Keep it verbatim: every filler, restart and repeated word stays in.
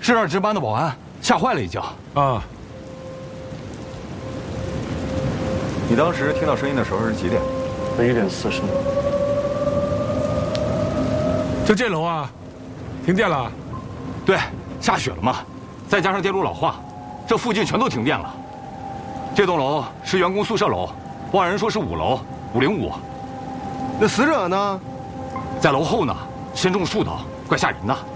是这儿值班的保安吓坏了，已经。 啊。 你当时听到声音的时候是几点？ 十一点四十。 就这楼啊，停电了。 对，下雪了嘛，再加上电路老化，这附近全都停电了。这栋楼是员工宿舍楼，报案人说是五楼五零五。 那死者呢？ 在楼后呢，身中数刀，怪吓人的。